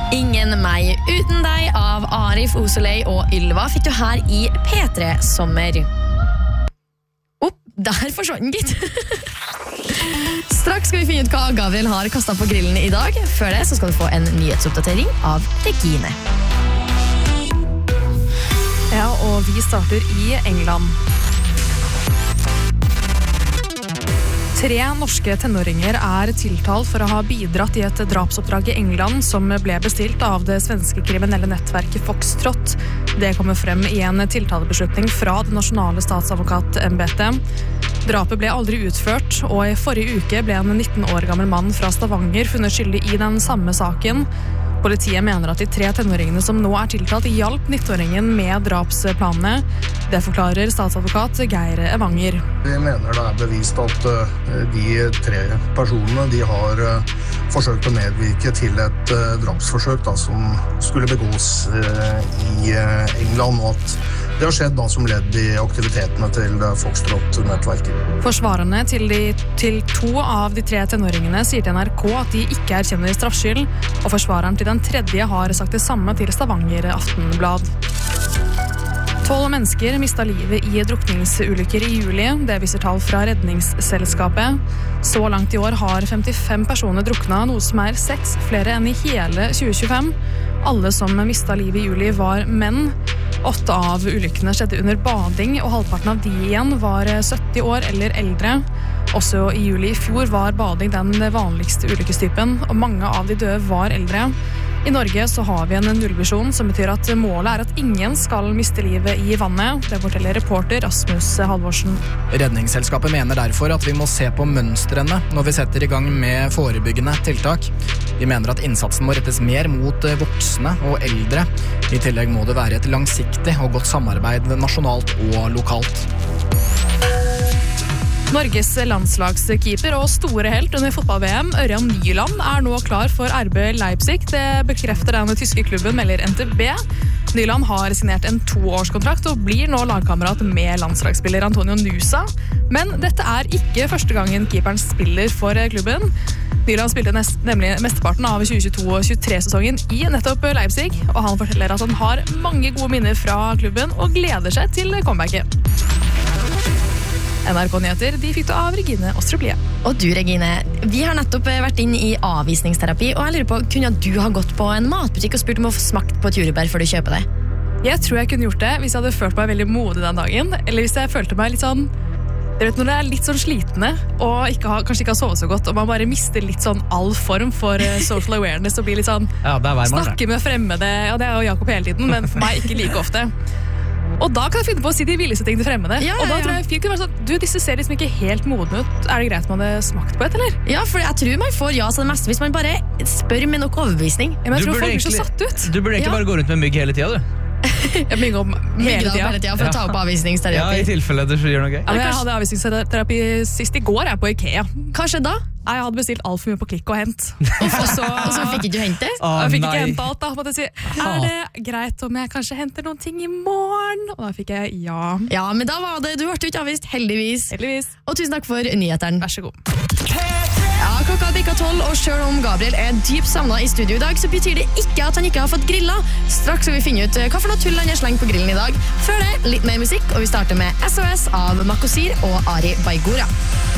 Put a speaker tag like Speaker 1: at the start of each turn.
Speaker 1: Ingen meg uten deg av Arif Osolei og Ylva fikk du her i P3 Sommer. Der forsvant den, gitt. Straks skal vi finne ut hva Gabriel har kastet på grillen i dag. Før det så skal du få en nyhetsoppdatering av Regine.
Speaker 2: Ja, og vi starter i England. 3 norske tenåringer tiltalt for å ha bidratt i et drapsoppdrag i England som ble bestilt av det svenske kriminelle nettverket Foxtrot. Det kommer frem i en tiltalebeslutning fra det nasjonale statsadvokatembetet. Drapet ble aldri utført, og i forrige uke ble en 19 år gammel mann fra Stavanger funnet skyldig i den samme saken. Politiet mener at de 3 tenåringene som nå tiltalt hjalp 19-åringen med drapsplanene. Det forklarer statsadvokat Geir Evanger.
Speaker 3: Vi mener det bevist at de 3 personene de har forsøkt å medvirke til et drapsforsøk som skulle begås i England, og at det har skjedd som ledd i aktivitetene til Foxtrot-nettverket.
Speaker 2: Forsvarerne til 2 av de 3 tenåringene sier til NRK at de ikke erkjenner straffskyld, og forsvareren til den 3. har sagt det samme til Stavanger Aftenblad. 12 mennesker mistet livet i drukningsulykker i juli, det viser tall fra Redningsselskapet. Så langt i år har 55 personer druknet, noe som 6 flere enn i hele 2025. Alle som mistet livet i juli var menn. 8 av ulykkene skjedde under bading, og halvparten av de igjen var 70 år eller eldre. Også i juli i fjor var bading den vanligste ulykkestypen, og mange av de døde var eldre. I Norge så har vi en nullvisjon, som betyr at målet at ingen skal miste livet i vannet. Det forteller reporter Rasmus Halvorsen.
Speaker 4: Redningsselskapet mener derfor at vi må se på mønstrene når vi setter i gang med forebyggende tiltak. De mener at innsatsen må rettes mer mot voksne og eldre. I tillegg må det være et langsiktig og godt samarbeid nasjonalt og lokalt.
Speaker 2: Norges landslagskeeper og store helt under fotball-VM, Ørjan Nyland, nå klar for RB Leipzig. Det bekrefter den tyske klubben, melder NTB. Nyland har signert en 2-årskontrakt og blir nå lagkamerat med landslagsspiller Antonio Nusa. Men dette ikke første gangen keeperen spiller for klubben. Nyland spilte nemlig mesteparten av 2022-23-sesongen i nettopp Leipzig, og han forteller at han har mange gode minner fra klubben og gleder seg til comebacket. NRK-nyheter, de fikk du av Regine Ostruplia.
Speaker 1: Og du, Regine, vi har nettopp vært inn i avvisningsterapi, og jeg lurer på, kunne du ha gått på en matbutikk og spurt om å få smakt på et jordbær før du kjøper det?
Speaker 2: Jeg tror jeg kunne gjort det hvis jeg hadde følt meg veldig modig den dagen, eller hvis jeg følte meg litt sånn, dere vet når det litt sånn slitende, og kanskje ikke har sovet så godt, og man bare mister litt sånn all form for social awareness, og blir litt sånn, snakke med fremmede, ja det jo Jakob hele tiden, men for meg ikke like ofte. Og da kan jeg finne på å si de villeste ting til fremmede. Og da tror jeg fint kunne være sånn, du, disse ser liksom ikke helt modne ut. Det greit man hadde smakt på et, eller?
Speaker 1: Ja, for jeg tror man får ja til det meste hvis man bare spør med nok overbevisning.
Speaker 2: Ja, men jeg tror folk blir så satt ut.
Speaker 5: Du burde egentlig bare gå rundt med mygg hele tiden, du.
Speaker 2: Jeg mygger om hele tiden
Speaker 1: for å ta opp avvisningsterapi.
Speaker 5: Ja, i tilfelle du gjør noe gøy.
Speaker 2: Ja, jeg hadde avvisningsterapi sist i går, på IKEA.
Speaker 1: Hva skjedde da?
Speaker 2: Jeg hadde bestilt alt for mye på klikk og hent.
Speaker 1: Og så fikk ikke du hente?
Speaker 2: Jeg fikk ikke hente alt da, måtte jeg si. Det greit om jeg kanskje henter noen ting i morgen? Og da fikk jeg ja.
Speaker 1: Ja, men da var det, du ble ikke avvist, heldigvis. Og tusen takk for nyheteren.
Speaker 2: Vær så god.
Speaker 1: Ja, klokka bikket 12, og selv om Gabriel dypt savnet i studio i dag, så betyr det ikke at han ikke har fått grilla. Straks skal vi finne ut hva for noe tull han slengt på grillen i dag. Før det, litt mer musikk, og vi starter med SOS av Makosir og Ari Baigora.